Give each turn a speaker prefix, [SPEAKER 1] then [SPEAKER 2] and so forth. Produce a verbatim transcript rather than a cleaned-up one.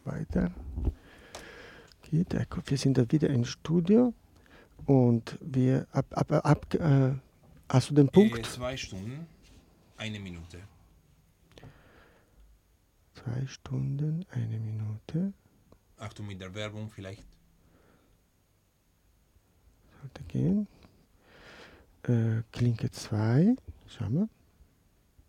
[SPEAKER 1] weiter geht. Wir sind da wieder im Studio und wir ab, ab, ab äh, hast du den Punkt?
[SPEAKER 2] Äh, zwei Stunden, eine Minute.
[SPEAKER 1] Zwei Stunden, eine Minute.
[SPEAKER 2] Achtung mit der Werbung vielleicht.
[SPEAKER 1] Sollte gehen. Äh, Klinke zwei. Schauen wir.